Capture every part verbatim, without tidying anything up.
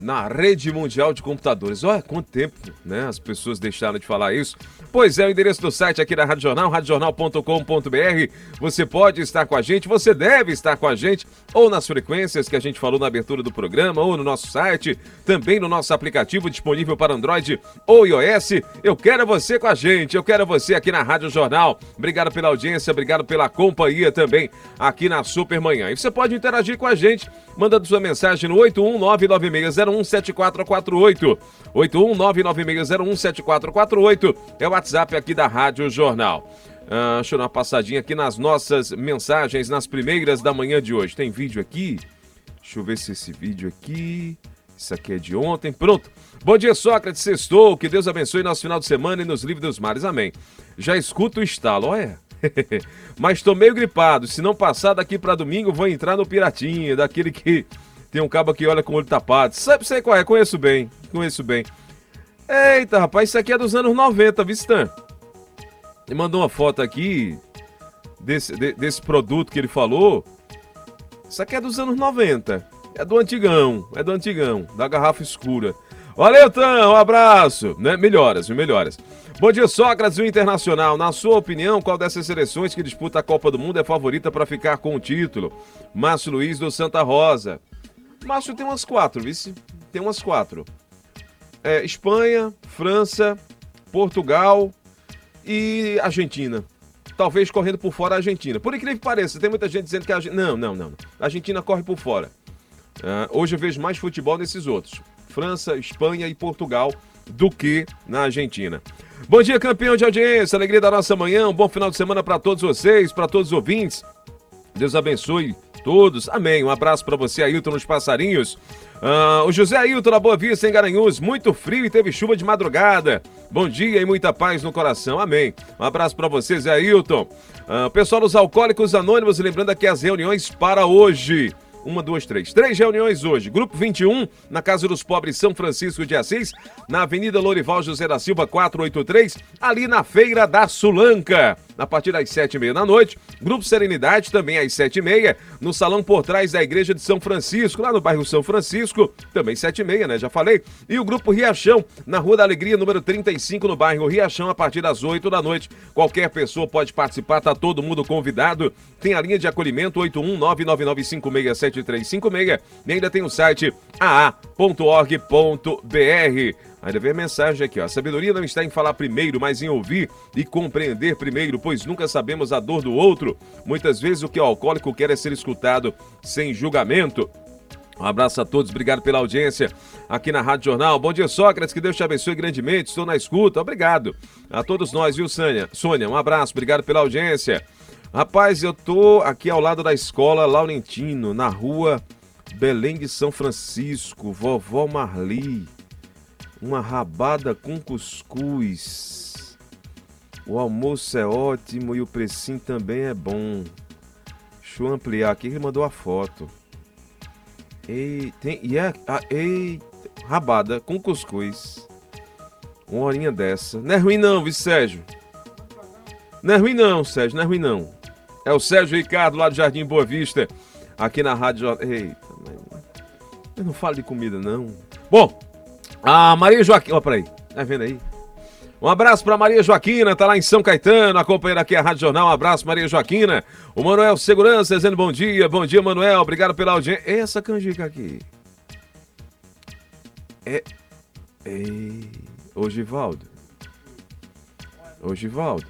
na rede mundial de computadores. Olha, quanto tempo, né? As pessoas deixaram de falar isso. Pois é, o endereço do site aqui da Rádio Jornal, rádio jornal ponto com ponto b r. Você pode estar com a gente, você deve estar com a gente, ou nas frequências que a gente falou na abertura do programa, ou no nosso site, também no nosso aplicativo disponível para Android ou iOS. Eu quero você com a gente, eu quero você aqui na Rádio Jornal. Obrigado pela audiência, obrigado pela companhia também aqui na Supermanhã. E você pode interagir com a gente, mandando sua mensagem no oito um nove nove seis zero um sete quatro quatro oito. oito um nove nove seis zero um sete quatro quatro oito é o WhatsApp aqui da Rádio Jornal. Ah, deixa eu dar uma passadinha aqui nas nossas mensagens, nas primeiras da manhã de hoje. Tem vídeo aqui? Deixa eu ver se esse vídeo aqui... Isso aqui é de ontem. Pronto. Bom dia, Sócrates. Sextou. Que Deus abençoe nosso final de semana e nos livre dos mares. Amém. Já escuto o estalo. Olha. Mas tô meio gripado. Se não passar daqui para domingo, vou entrar no Piratinha, daquele que tem um cabo que olha com o olho tapado. Sabe, sei qual é? Conheço bem. Conheço bem. Eita, rapaz. Isso aqui é dos anos noventa, Vistan. Ele mandou uma foto aqui desse, de, desse produto que ele falou. Isso aqui é dos anos noventa. É do antigão, é do antigão, da garrafa escura. Valeu, Tão, um abraço, né? Melhoras, melhoras. Bom dia, Sócrates, o Internacional. Na sua opinião, qual dessas seleções que disputa a Copa do Mundo é favorita para ficar com o título? Márcio Luiz do Santa Rosa. Márcio tem umas quatro, vice? Tem umas quatro. É, Espanha, França, Portugal e Argentina. Talvez correndo por fora a Argentina. Por incrível que pareça, tem muita gente dizendo que a Argentina... Não, não, não. A Argentina corre por fora. Uh, hoje eu vejo mais futebol nesses outros. França, Espanha e Portugal do que na Argentina. Bom dia, campeão de audiência, alegria da nossa manhã, um bom final de semana para todos vocês, para todos os ouvintes. Deus abençoe todos. Amém. Um abraço para você, Ailton, nos Passarinhos. Uh, o José Ailton, na Boa Vista, em Garanhuns. Muito frio e teve chuva de madrugada. Bom dia e muita paz no coração. Amém. Um abraço para você, Zé Ailton. Uh, pessoal dos Alcoólicos Anônimos, lembrando aqui as reuniões para hoje. Uma, duas, três. Três reuniões hoje. Grupo vinte e um, na Casa dos Pobres São Francisco de Assis, na Avenida Lorival José da Silva, quatrocentos e oitenta e três, ali na Feira da Sulanca, a partir das sete e meia da noite. Grupo Serenidade, também às sete e meia, no salão por trás da Igreja de São Francisco, lá no bairro São Francisco, também sete e meia, né? Já falei. E o Grupo Riachão, na Rua da Alegria, número trinta e cinco, no bairro Riachão, a partir das oito da noite. Qualquer pessoa pode participar, tá todo mundo convidado. Tem a linha de acolhimento oito um nove nove nove cinco seis sete três cinco seis e ainda tem o site a a ponto org ponto b r. Ainda vem a mensagem aqui, ó. A sabedoria não está em falar primeiro, mas em ouvir e compreender primeiro, pois nunca sabemos a dor do outro. Muitas vezes o que o alcoólico quer é ser escutado sem julgamento. Um abraço a todos, obrigado pela audiência aqui na Rádio Jornal. Bom dia, Sócrates, que Deus te abençoe grandemente, estou na escuta, obrigado a todos nós, viu, Sônia? Sônia, um abraço, obrigado pela audiência. Rapaz, eu tô aqui ao lado da escola Laurentino, na rua Belém de São Francisco, vovó Marli. Uma rabada com cuscuz. O almoço é ótimo e o precinho também é bom. Deixa eu ampliar aqui, ele mandou a foto. Ei, tem, e é, a, ei, rabada com cuscuz. Uma horinha dessa. Não é ruim não, viu, Sérgio? Não é ruim não, Sérgio, não é ruim não. É o Sérgio Ricardo, lá do Jardim Boa Vista, aqui na Rádio... Eita, eu não falo de comida, não. Bom, a Maria Joaquina... Ó, peraí, tá vendo aí? Um abraço pra Maria Joaquina, tá lá em São Caetano, acompanhando aqui a Rádio Jornal. Um abraço, Maria Joaquina. O Manuel Segurança dizendo bom dia. Bom dia, Manuel, obrigado pela audiência. Essa canjica aqui. É... Ei... Ô, Givaldo. Ô, Givaldo.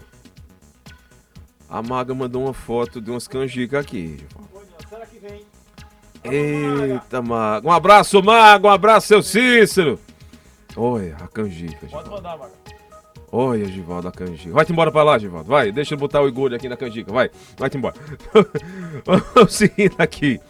A Maga mandou uma foto de umas canjicas aqui. Será que vem? Eita, Maga. Um abraço, Maga. Um abraço, seu Cícero. Olha, a canjica, Givaldo. Pode mandar, Maga. Olha, Givaldo, a canjica. Vai-te embora pra lá, Givaldo. Vai, deixa eu botar o Igor aqui na canjica. Vai, vai-te embora. Vamos seguindo aqui.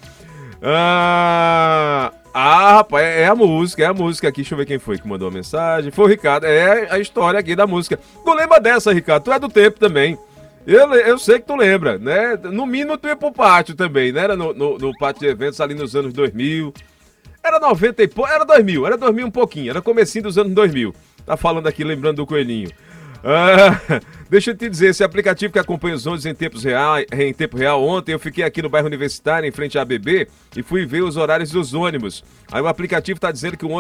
Ah, ah, rapaz, é a música, é a música aqui. Deixa eu ver quem foi que mandou a mensagem. Foi o Ricardo. É a história aqui da música. Tu lembra dessa, Ricardo? Tu é do tempo também. Eu, eu sei que tu lembra, né? No mínimo tu ia pro pátio também, né? Era no, no, no pátio de eventos ali nos anos dois mil. Era noventa e pouco, era dois mil, era dois mil um pouquinho, era comecinho dos anos dois mil. Tá falando aqui, lembrando do Coelhinho. Ah, deixa eu te dizer, esse aplicativo que acompanha os ônibus em, tempos real, em tempo real, ontem eu fiquei aqui no bairro Universitário, em frente à A B B, e fui ver os horários dos ônibus. Aí o aplicativo está dizendo que o ônibus